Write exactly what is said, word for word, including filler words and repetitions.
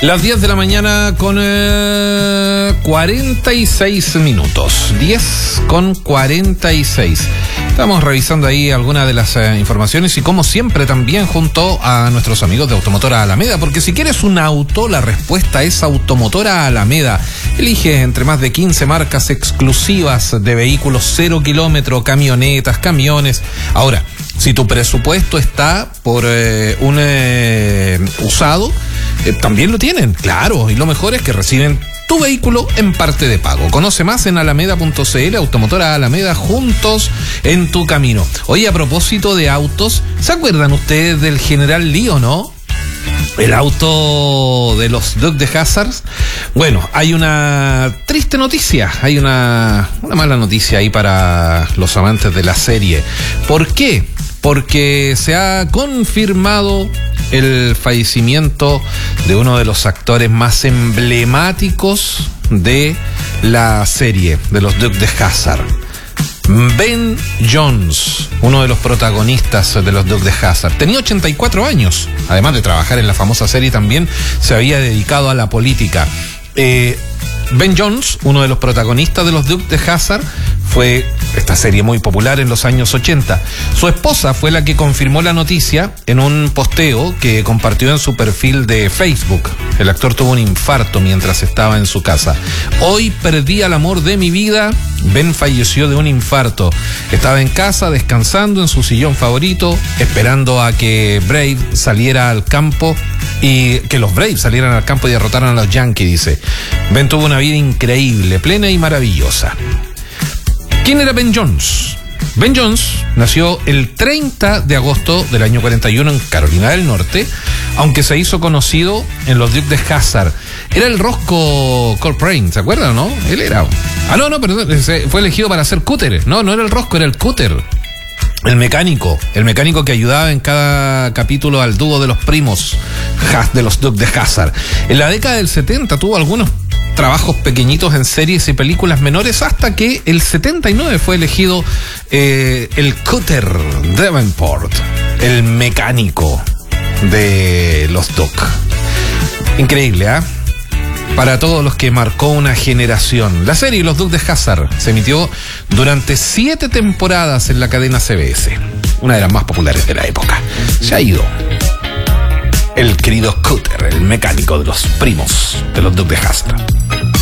Las diez de la mañana con eh, cuarenta y seis minutos. diez con cuarenta y seis. Estamos revisando ahí algunas de las eh, informaciones y como siempre también junto a nuestros amigos de Automotora Alameda, porque si quieres un auto, la respuesta es Automotora Alameda. Elige entre más de quince marcas exclusivas de vehículos cero kilómetro, camionetas, camiones. Ahora, si tu presupuesto está por eh, un eh, usado, eh, también lo tienen, claro, y lo mejor es que reciben tu vehículo en parte de pago. Conoce más en alameda punto c l, Automotora Alameda, juntos en tu camino. Oye, a propósito de autos, ¿se acuerdan ustedes del General Lee o no? El auto de los Dukes de Hazzard. Bueno, hay una triste noticia, hay una, una mala noticia ahí para los amantes de la serie. ¿Por qué? Porque se ha confirmado el fallecimiento de uno de los actores más emblemáticos de la serie, de los Dukes de Hazzard. Ben Jones, uno de los protagonistas de los Dukes de Hazzard, tenía ochenta y cuatro años. Además de trabajar en la famosa serie, también se había dedicado a la política. Eh, Ben Jones, uno de los protagonistas de los Dukes de Hazzard, fue esta serie muy popular en los años ochenta. Su esposa fue la que confirmó la noticia en un posteo que compartió en su perfil de Facebook. El actor tuvo un infarto mientras estaba en su casa. Hoy perdí al amor de mi vida. Ben falleció de un infarto. Estaba en casa descansando en su sillón favorito, esperando a que Brave saliera al campo y que los Braves salieran al campo y derrotaran a los Yankees, dice. Ben tuvo una vida increíble, plena y maravillosa. ¿Quién era Ben Jones? Ben Jones nació el treinta de agosto del año cuarenta y uno en Carolina del Norte, aunque se hizo conocido en los Dukes de Hazzard. Era el Roscoe Coltrane, ¿se acuerdan, no? Él era... Ah, no, no, perdón, fue elegido para ser Cutter. No, no era el Roscoe, era el Cutter. El mecánico, el mecánico que ayudaba en cada capítulo al dúo de los primos de los Dukes de Hazzard. En la década del setenta tuvo algunos trabajos pequeñitos en series y películas menores hasta que el setenta y nueve fue elegido eh, el Cutter Davenport, el mecánico de los Dukes. Increíble, ¿ah? ¿eh? Para todos los que marcó una generación. La serie Los Dukes de Hazzard se emitió durante siete temporadas en la cadena C B S, una de las más populares de la época. Se ha ido el querido Cutter, el mecánico de los primos de los Dukes de Hazzard.